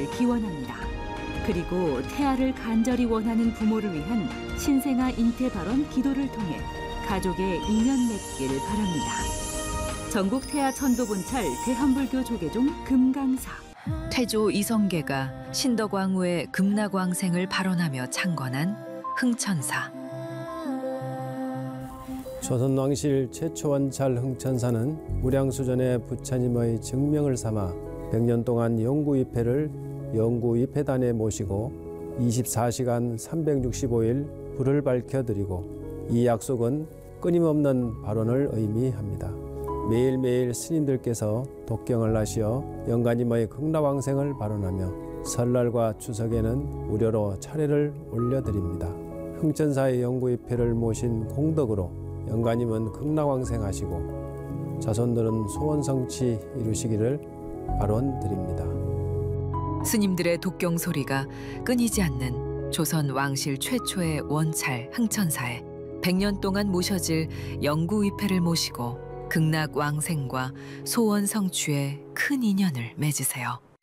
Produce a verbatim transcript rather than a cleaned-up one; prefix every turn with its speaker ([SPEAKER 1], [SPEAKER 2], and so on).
[SPEAKER 1] 태아를 기원합니다. 그리고 태아를 간절히 원하는 부모를 위한 신생아 잉태 발원 기도를 통해 가족의 인연 맺기를 바랍니다. 전국 태아 천도본찰 대한불교 조계종 금강사. 태조 이성계가 신덕왕후의 극락왕생을 발언하며 창건한 흥천사.
[SPEAKER 2] 조선왕실 최초 원찰 흥천사는 무량수전의 부처님의 증명을 삼아 백 년 동안 영구위패를 영구위패단에 모시고 이십사 시간 삼백육십오 일 불을 밝혀드리고 이 약속은 끊임없는 발언을 의미합니다. 매일매일 스님들께서 독경을 하시어 영가님의 극락왕생을 발언하며 설날과 추석에는 무료로 차례를 올려드립니다. 흥천사의 영구위패를 모신 공덕으로 영가님은 극락왕생하시고 자손들은 소원성취 이루시기를 발언드립니다.
[SPEAKER 1] 스님들의 독경 소리가 끊이지 않는 조선 왕실 최초의 원찰 흥천사에 백 년 동안 모셔질 영구위패를 모시고 극락왕생과 소원 성취에 큰 인연을 맺으세요.